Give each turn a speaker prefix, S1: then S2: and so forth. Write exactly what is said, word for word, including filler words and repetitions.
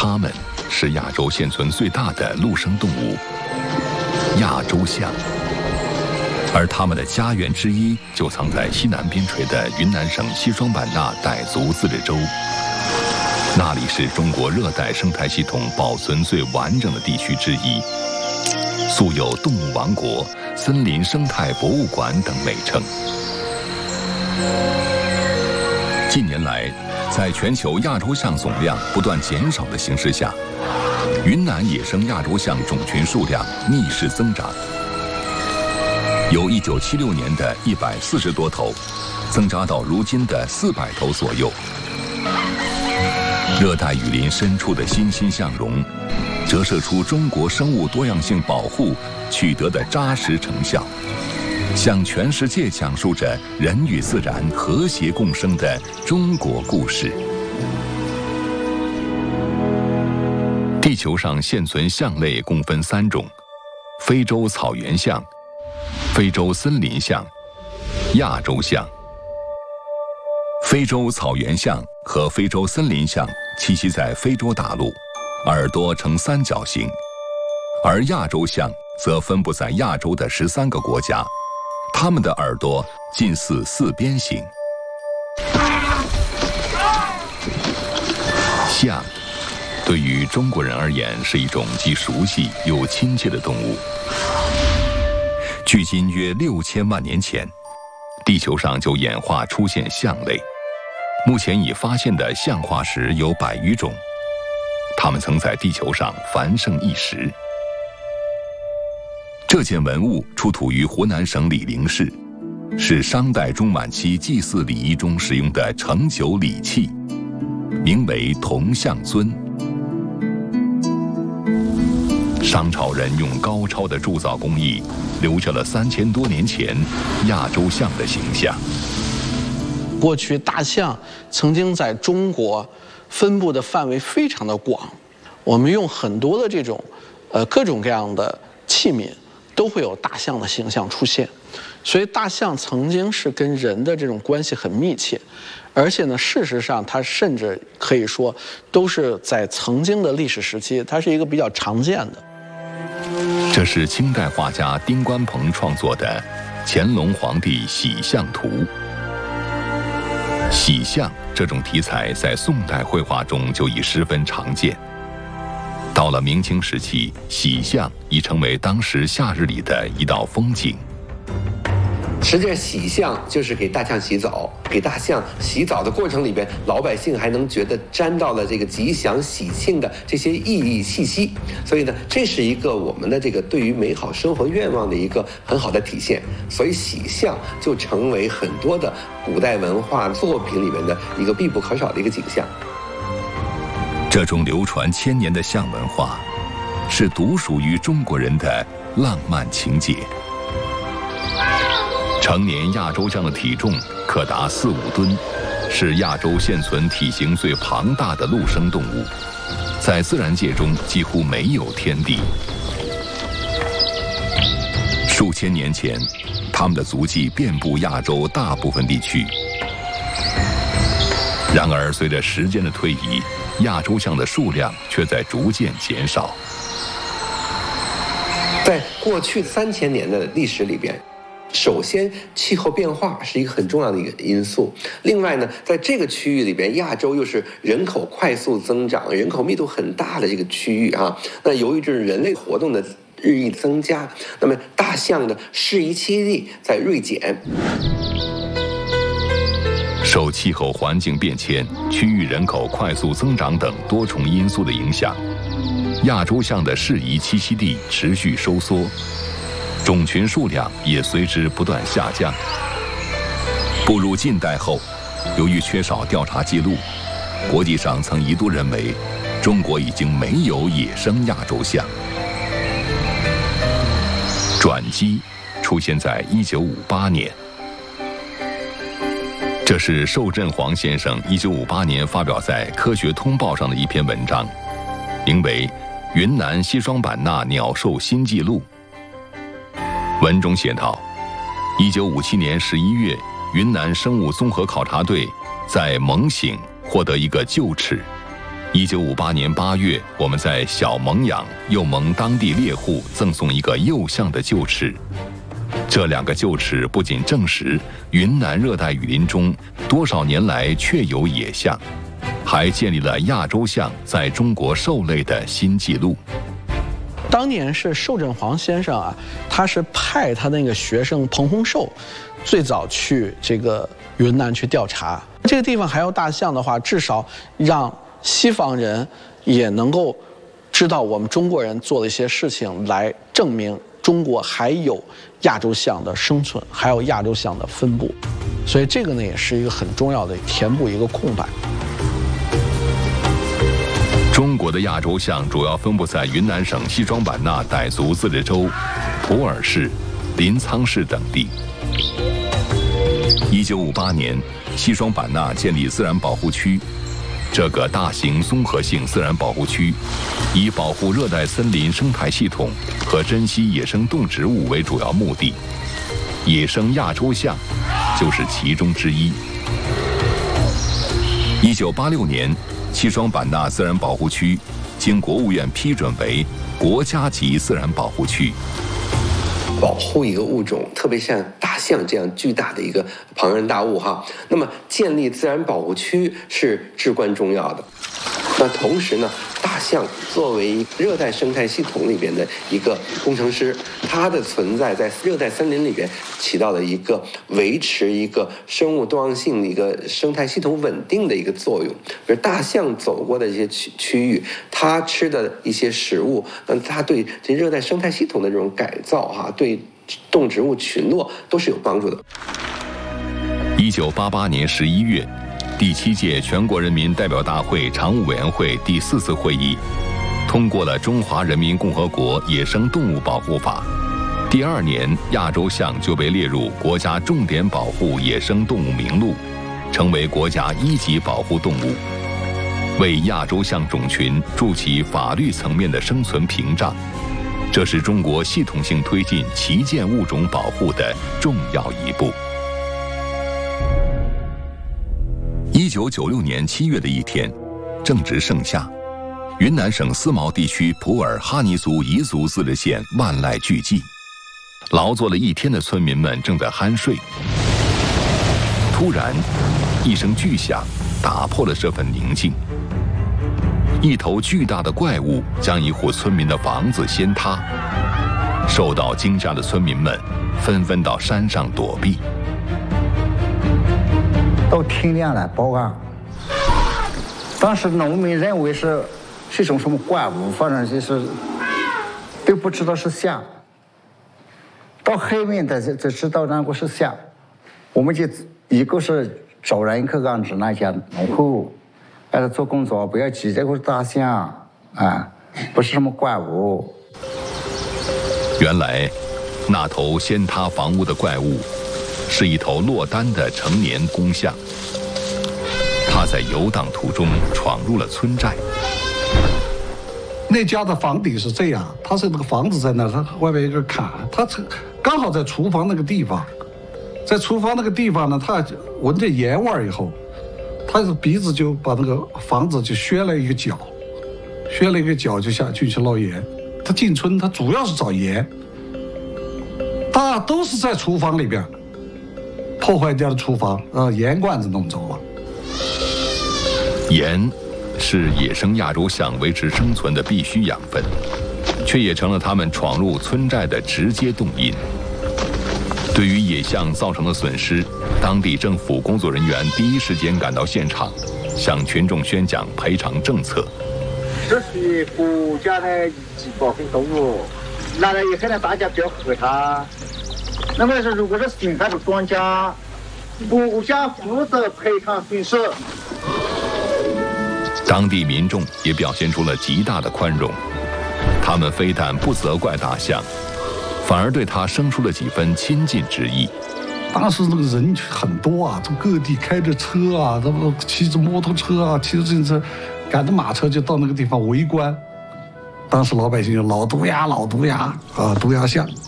S1: 它们是亚洲现存最大的陆生动物——亚洲象，而它们的家园之一就藏在西南边陲的云南省西双版纳傣族自治州。那里是中国热带生态系统保存最完整的地区之一，素有“动物王国”、“森林生态博物馆”等美称。近年来，在全球亚洲象总量不断减少的形势下，云南野生亚洲象种群数量逆势增长，由一九七六年的一百四十多头，增加到如今的四百头左右。热带雨林深处的欣欣向荣，折射出中国生物多样性保护取得的扎实成效，向全世界讲述着人与自然和谐共生的中国故事。地球上现存象类共分三种：非洲草原象、非洲森林象、亚洲象。非洲草原象和非洲森林象栖息在非洲大陆，耳朵呈三角形；而亚洲象则分布在亚洲的十三个国家，它们的耳朵近似四边形。象对于中国人而言是一种既熟悉又亲切的动物。距今约六千万年前，地球上就演化出现象类。目前已发现的象化石有百余种，它们曾在地球上繁盛一时。这件文物出土于湖南省醴陵市，是商代中晚期祭祀礼仪中使用的盛酒礼器，名为铜象尊。商朝人用高超的铸造工艺，留下了三千多年前亚洲象的形象。
S2: 过去大象曾经在中国分布的范围非常的广，我们用很多的这种呃各种各样的器皿都会有大象的形象出现，所以大象曾经是跟人的这种关系很密切，而且呢，事实上它甚至可以说都是在曾经的历史时期，它是一个比较常见的。
S1: 这是清代画家丁关鹏创作的《乾隆皇帝喜象图》。喜象这种题材在宋代绘画中就已十分常见。到了明清时期，喜象已成为当时夏日里的一道风景。
S3: 实际上，喜象就是给大象洗澡，给大象洗澡的过程里边，老百姓还能觉得沾到了这个吉祥喜庆的这些意义气息。所以呢，这是一个我们的这个对于美好生活愿望的一个很好的体现。所以，喜象就成为很多的古代文化作品里面的一个必不可少的一个景象。
S1: 这种流传千年的象文化，是独属于中国人的浪漫情结。成年亚洲象的体重可达四五吨，是亚洲现存体型最庞大的陆生动物，在自然界中几乎没有天敌。数千年前，它们的足迹遍布亚洲大部分地区。然而，随着时间的推移，亚洲象的数量却在逐渐减少。
S3: 在过去三千年的历史里边，首先，气候变化是一个很重要的一个因素。另外呢，在这个区域里边，亚洲又是人口快速增长、人口密度很大的这个区域啊。那由于这是人类活动的日益增加，那么大象的适宜栖地在锐减。
S1: 受气候环境变迁、区域人口快速增长等多重因素的影响，亚洲象的适宜栖息地持续收缩。种群数量也随之不断下降。步入近代后，由于缺少调查记录，国际上曾一度认为中国已经没有野生亚洲象。转机出现在一九五八年，这是寿振煌先生一九五八年发表在《科学通报》上的一篇文章，名为《云南西双版纳鸟兽新纪录》。文中写道，一九五七年十一月，云南生物综合考察队在蒙醒获得一个臼齿， 一九五八年八月，我们在小蒙养又蒙当地猎户赠送一个幼象的臼齿。这两个臼齿不仅证实云南热带雨林中多少年来确有野象，还建立了亚洲象在中国兽类的新纪录。
S2: 当年是寿振煌先生啊，他是派他那个学生彭洪寿，最早去这个云南去调查。这个地方还有大象的话，至少让西方人也能够知道我们中国人做了一些事情，来证明中国还有亚洲象的生存，还有亚洲象的分布。所以这个呢，也是一个很重要的填补一个空白。
S1: 中国的亚洲象主要分布在云南省西双版纳傣族自治州、普洱市、临沧市等地。一九五八年，西双版纳建立自然保护区。这个大型综合性自然保护区，以保护热带森林生态系统和珍稀野生动植物为主要目的，野生亚洲象就是其中之一。一九八六年，西双版纳自然保护区经国务院批准为国家级自然保护区。
S3: 保护一个物种，特别像大象这样巨大的一个庞然大物哈，那么建立自然保护区是至关重要的。那同时呢，大象作为热带生态系统里边的一个工程师，它的存在在热带森林里边起到了一个维持一个生物多样性的一个生态系统稳定的一个作用。比如大象走过的一些区区域，它吃的一些食物，那它对这热带生态系统的这种改造哈，对动植物群落都是有帮助的。
S1: 一九八八年十一月。第七届全国人民代表大会常务委员会第四次会议通过了《中华人民共和国野生动物保护法》。第二年，亚洲象就被列入国家重点保护野生动物名录，成为国家一级保护动物，为亚洲象种群筑起法律层面的生存屏障。这是中国系统性推进旗舰物种保护的重要一步。一九九六年七月的一天，正值盛夏，云南省思茅地区普洱哈尼族彝族自治县万籁俱寂，劳作了一天的村民们正在酣睡。突然，一声巨响打破了这份宁静。一头巨大的怪物将一户村民的房子掀塌，受到惊吓的村民们纷纷到山上躲避。
S4: 到天亮了报案，当时农民认为是是一种什么怪物，反正就是都不知道是象。到后面的才才知道那个是象，我们就一个是找人去安置那些农户，让他做工作，不要急，这个是大象啊，不是什么怪物。
S1: 原来，那头掀塌房屋的怪物是一头落单的成年公象，它在游荡途中闯入了村寨。
S5: 那家的房顶是这样，它是那个房子在那，它外面有个坎，它刚好在厨房那个地方，在厨房那个地方呢，它闻着盐味以后，它的鼻子就把那个房子就削了一个角，削了一个角就下去去捞盐。它进村，它主要是找盐，大都是在厨房里边。破坏掉了厨房，呃，盐罐子弄走了。
S1: 盐是野生亚洲象维持生存的必需养分，却也成了它们闯入村寨的直接动因。对于野象造成的损失，当地政府工作人员第一时间赶到现场，向群众宣讲赔偿政策。
S6: 这是国家的一级保护动物，拿来以后呢，大家不要害它。那么是，如果是侵害的庄稼，国家负责赔偿损失。
S1: 当地民众也表现出了极大的宽容，他们非但不责怪大象，反而对他生出了几分亲近之意。
S5: 当时那个人很多啊，从各地开着车啊，他们骑着摩托车啊，骑着自行车，赶着马车就到那个地方围观。当时老百姓就老毒牙，老毒牙啊，毒牙象。